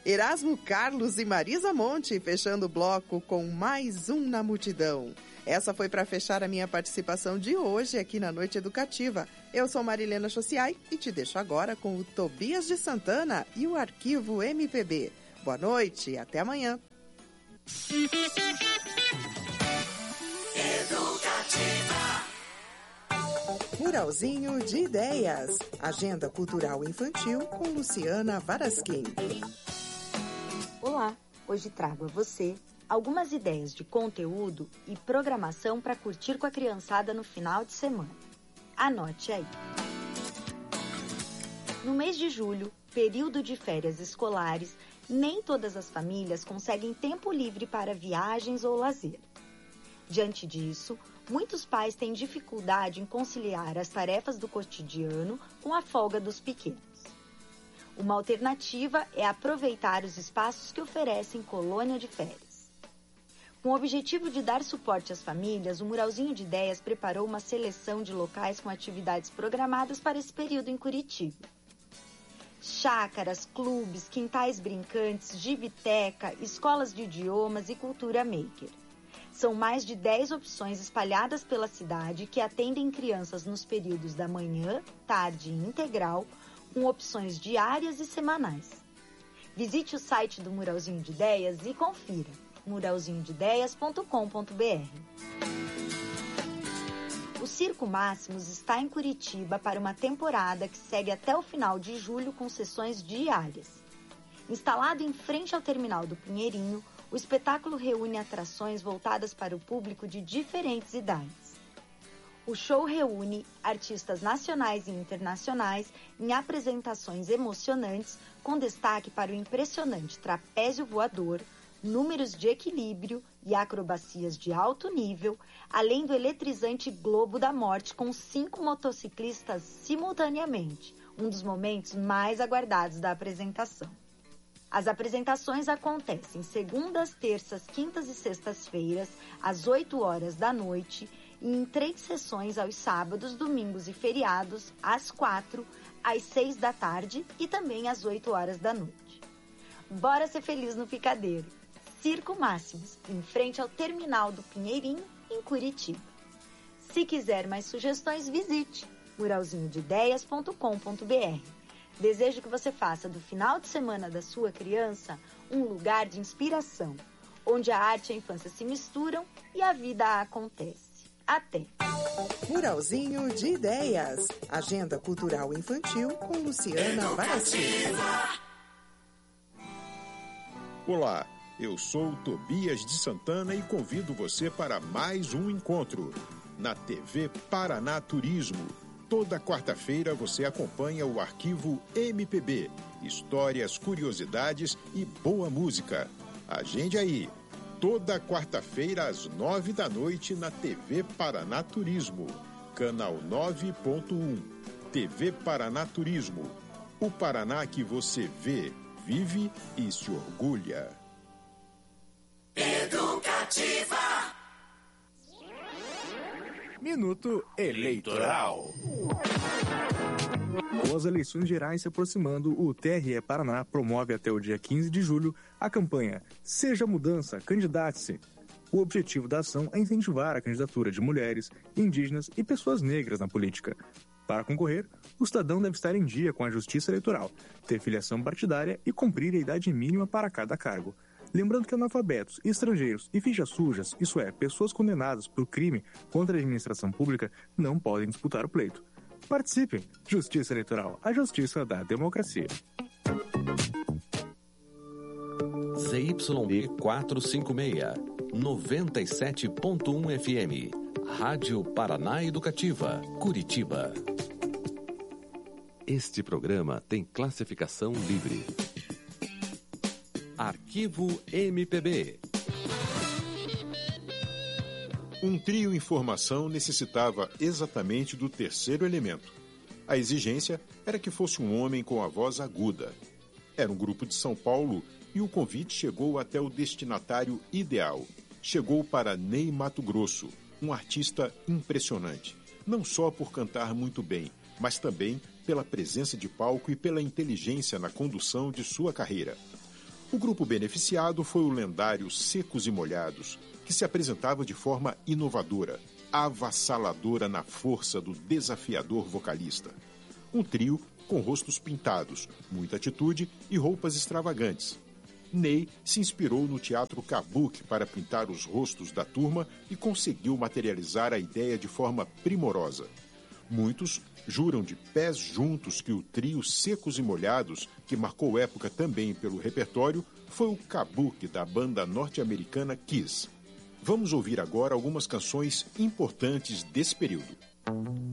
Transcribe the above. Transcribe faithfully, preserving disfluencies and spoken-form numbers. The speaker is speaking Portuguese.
Erasmo Carlos e Marisa Monte fechando o bloco com mais um na multidão. Essa foi para fechar a minha participação de hoje aqui na Noite Educativa. Eu sou Marilena Chociai e te deixo agora com o Tobias de Santana e o Arquivo M P B. Boa noite e até amanhã. Educativa. Muralzinho de Ideias. Agenda Cultural Infantil com Luciana Varasquim. Olá, hoje trago a você algumas ideias de conteúdo e programação para curtir com a criançada no final de semana. Anote aí. No mês de julho, período de férias escolares, nem todas as famílias conseguem tempo livre para viagens ou lazer. Diante disso, muitos pais têm dificuldade em conciliar as tarefas do cotidiano com a folga dos pequenos. Uma alternativa é aproveitar os espaços que oferecem colônia de férias. Com o objetivo de dar suporte às famílias, o Muralzinho de Ideias preparou uma seleção de locais com atividades programadas para esse período em Curitiba. Chácaras, clubes, quintais brincantes, gibiteca, escolas de idiomas e cultura maker. São mais de dez opções espalhadas pela cidade que atendem crianças nos períodos da manhã, tarde e integral, com opções diárias e semanais. Visite o site do Muralzinho de Ideias e confira muralzinho de ideias ponto com ponto b r. O Circo Máximos está em Curitiba para uma temporada que segue até o final de julho com sessões diárias. Instalado em frente ao terminal do Pinheirinho, o espetáculo reúne atrações voltadas para o público de diferentes idades. O show reúne artistas nacionais e internacionais em apresentações emocionantes, com destaque para o impressionante trapézio voador, números de equilíbrio e acrobacias de alto nível, além do eletrizante Globo da Morte com cinco motociclistas simultaneamente, um dos momentos mais aguardados da apresentação. As apresentações acontecem segundas, terças, quintas e sextas-feiras, às oito horas da noite, e em três sessões aos sábados, domingos e feriados, às quatro, às seis da tarde e também às oito horas da noite. Bora ser feliz no Picadeiro! Circo Máximos, em frente ao terminal do Pinheirinho, em Curitiba. Se quiser mais sugestões, visite muralzinho de ideias ponto com ponto b r. Desejo que você faça do final de semana da sua criança um lugar de inspiração, onde a arte e a infância se misturam e a vida acontece. Até! Muralzinho de Ideias. Agenda Cultural Infantil com Luciana Varasquim. Olá, eu sou o Tobias de Santana e convido você para mais um encontro na T V Paraná Turismo. Toda quarta-feira você acompanha o Arquivo M P B, histórias, curiosidades e boa música. Agende aí, toda quarta-feira às nove da noite na T V Paraná Turismo, canal nove ponto um. T V Paraná Turismo, o Paraná que você vê, vive e se orgulha. Educativa. Minuto Eleitoral. Com as eleições gerais se aproximando, o T R E Paraná promove até o dia quinze de julho a campanha Seja Mudança, Candidate-se. O objetivo da ação é incentivar a candidatura de mulheres, indígenas e pessoas negras na política. Para concorrer, o cidadão deve estar em dia com a Justiça Eleitoral, ter filiação partidária e cumprir a idade mínima para cada cargo. Lembrando que analfabetos, estrangeiros e fichas sujas, isso é, pessoas condenadas por crime contra a administração pública, não podem disputar o pleito. Participe! Justiça Eleitoral, a justiça da democracia. Z Y B quatrocentos e cinquenta e seis, noventa e sete ponto um F M, Rádio Paraná Educativa, Curitiba. Este programa tem classificação livre. Arquivo M P B. Um trio em formação necessitava exatamente do terceiro elemento. A exigência era que fosse um homem com a voz aguda. Era um grupo de São Paulo e o convite chegou até o destinatário ideal. Chegou para Ney Matogrosso, um artista impressionante. Não só por cantar muito bem, mas também pela presença de palco e pela inteligência na condução de sua carreira. O grupo beneficiado foi o lendário Secos e Molhados, que se apresentava de forma inovadora, avassaladora na força do desafiador vocalista. Um trio com rostos pintados, muita atitude e roupas extravagantes. Ney se inspirou no teatro kabuki para pintar os rostos da turma e conseguiu materializar a ideia de forma primorosa. Muitos juram de pés juntos que o trio Secos e Molhados, que marcou época também pelo repertório, foi o kabuki da banda norte-americana Kiss. Vamos ouvir agora algumas canções importantes desse período.